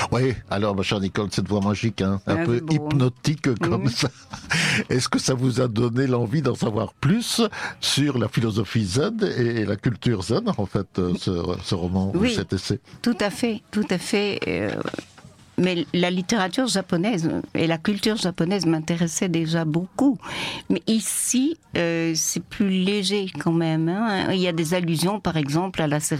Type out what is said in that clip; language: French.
Oui, alors ma chère Nicole, cette voix magique, un peu hypnotique comme ça. Est-ce que ça vous a donné l'envie d'en savoir plus sur la philosophie zen et la culture zen, en fait, ce roman ou cet essai? Tout à fait, tout à fait. Mais la littérature japonaise et la culture japonaise m'intéressaient déjà beaucoup. Mais ici, c'est plus léger quand même. Hein. Il y a des allusions, par exemple, à la